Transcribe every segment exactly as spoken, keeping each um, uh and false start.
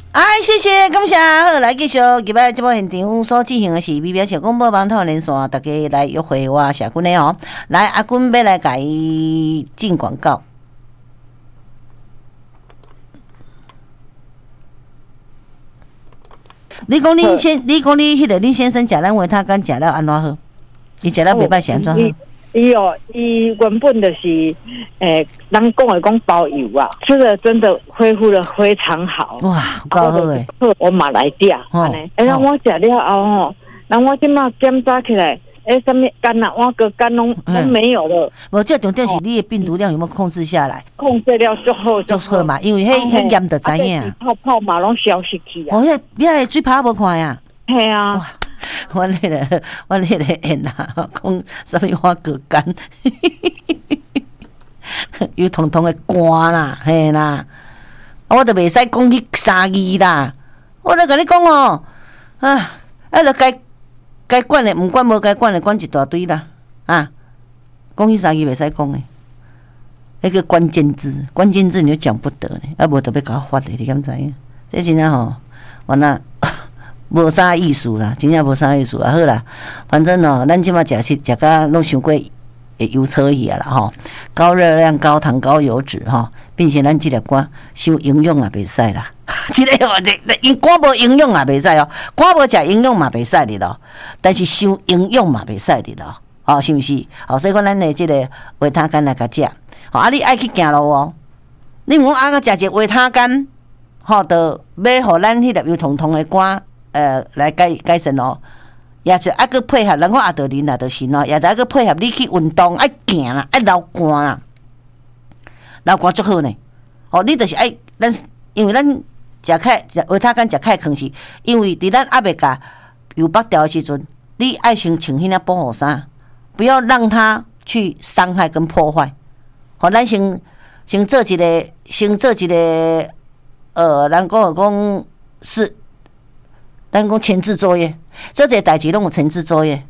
哎，谢谢，感谢。好，来继续。今摆节目现场所进行的是微表小广播网套连线，大家来约会我小君的哦。来，阿君要来甲伊进广告。你讲你先，你讲你迄个林先生食咱维他干食了安怎好？伊食了袂歹是安怎好？ 伊哦，伊原本就是诶，人讲的讲包邮啊，吃的真的恢复的非常好。 哇，够好诶！ 我马来掉，安尼，哎，让我食了后吼，然后我即马检查起来，哎，什么肝啊，我个肝拢都没有了。 无，这重点是你的病毒量有没有控制下来？ 控制了就好， 就好嘛，因为迄迄验就知影。 泡泡嘛拢消失去啊。 哦，迄迄水泡无看呀。 系啊。哇， 我那个，我那个演啊，讲什么我个肝，又通通的肝啦，嘿啦，我都袂使讲迄三字啦。我来甲你讲哦，啊，啊，著该该管的，毋管无该管的，管一大堆啦，啊，讲迄三字袂使讲的，那个关键字，关键字你就讲不得呢，啊，无特别甲我发的，你敢知影？这真正吼，完了。无啥意思啦，真正无啥意思啊！好啦，反正哦，咱即马食食食甲拢伤过油车去啊啦吼，高热量、高糖、高油脂吼，并且咱即粒肝伤营养也袂使啦。即个哦，这因肝无营养也袂使哦，肝无食营养嘛袂使哩咯，但是伤营养嘛袂使哩咯，哦，是毋是？哦，所以讲咱的即个维他干来甲食，哦，啊，你爱去行路哦，你毋讲啊，甲食一个维他干，吼，就要互咱迄粒油彤彤的肝。呃，来改改善哦，也是啊，个配合人看阿德林啊，就行哦，也是啊，个配合你去运动，爱行啦，爱流汗啦，流汗足好呢。哦，你就是爱咱，因为咱食开食维他干食开空是，因为伫咱还袂甲油剥掉的时阵，你爱先穿迄领保护衫，不要让它去伤害跟破坏。好、哦，咱先先做一个，先做一个，呃，人讲讲是。咱讲前置作业，做这代志拢有前置作业。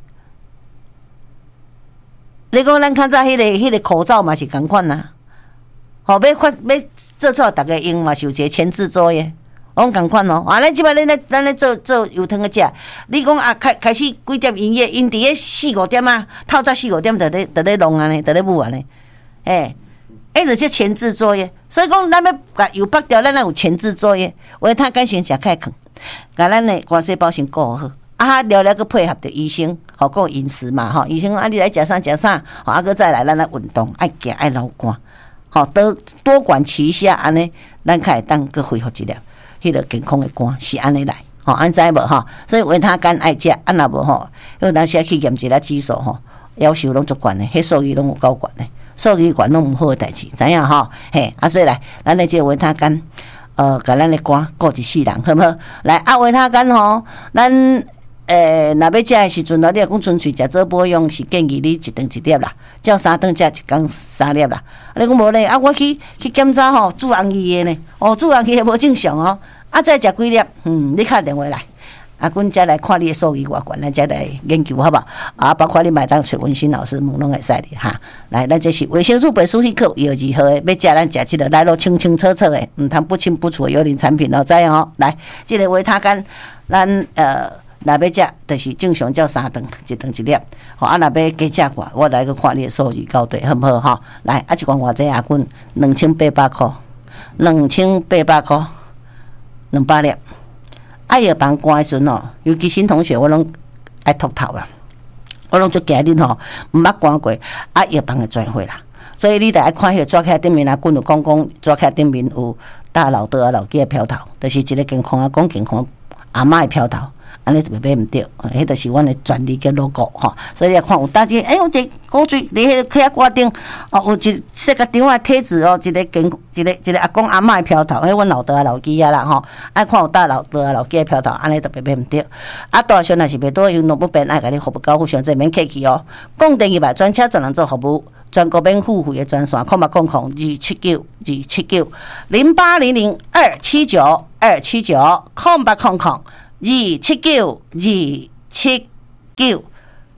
你讲咱较早迄个、迄个口罩嘛是共款呐，吼要发要做出来大家用嘛是有一个前置作业，拢共款哦。啊，咱即摆咱咧咱咧做做油汤个食，你讲啊开开始几点营业？因伫咧四五点啊，透早四五点就咧就咧弄安尼，就咧舞安尼，诶、欸，迄就是前置作业。所以讲咱要甲油剥掉，咱有前置作业，维他干先食开坑。甲咱的肝细胞先顾好，啊，了了个配合着医生，吼，个饮食嘛，吼，医生啊，你来食啥食啥，吼，啊，个再来咱来运动，爱行爱流汗，吼，多多管齐下，安尼，咱较会当个恢复一粒，迄个健康的肝是安尼来，吼，安知无吼？所以维他干爱食，啊若无吼，有当时去验一粒指数吼，要求拢足悬的，迄数据拢有够悬的，数据悬拢毋好诶代志，知影吼？嘿，啊，所以来，咱来即维他干。呃，甲咱的肝顾一世人，好不好？来，啊，维他干吼，咱诶，若要食的时阵，你若讲纯粹食做保养，是建议你一顿一粒啦，照三顿食一工三粒啦。你讲无咧？啊，我去去检查吼，注红鱼的呢，哦，注红鱼的无正常哦，啊，再食几粒，嗯，你敲电话来。啊，阮再来看你的数据偌悬，咱再来研究好不好？啊，包括你买当找文心老师问拢会使哩哈。来，咱这是维生素白素一克，有二号的，要食咱食即个来路清清楚楚的，毋通不清不楚的有磷产品哦，知影哦。来，即、这个维他干，咱呃，若要食，就是正常照三顿，一顿一粒。吼，啊，若要加食寡，我来去看你的数据到底好毋好哈？来，啊，一罐偌济啊？阮两千八百箍，两千八百箍，两百粒。爱药房关的时阵哦，尤其新同学我拢爱秃头啦，我拢足惊恁吼，毋捌关过爱药房的专会啦，所以你得爱看迄个纸卡顶面啊，阮有讲讲纸卡顶面有大老多啊老鸡的飘头，就是一个健康啊讲健康阿嬷的飘头，安尼就袂买毋着，迄就是阮的专利嘅 logo 吼，所以你看有搭一个，哎、欸，有一个古锥，伫迄个客仔挂顶，哦，有一设个张啊贴纸哦，一个健，一个一个阿公阿嬷的飘头，迄阮老爸啊老鸡啊啦吼，爱看有搭老爸啊老鸡的飘头，安尼就袂买毋着。啊，大小若是袂多，因农不便爱甲你服务交付上这免客气哦。讲电话专车专人做服务，全国免付费的专线，空八空空二七九二七九零八零零二七九二七九空八空空。二七九二七九，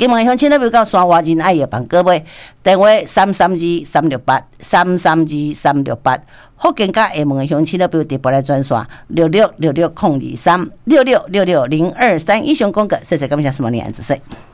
金门乡亲那边到山外人爱的房哥买电话三三二三六八三三二三六八，福建甲厦门的乡亲那边直播来专线六六六六空二三六六六六零二三。以上广告，谢谢感谢什么你安子说。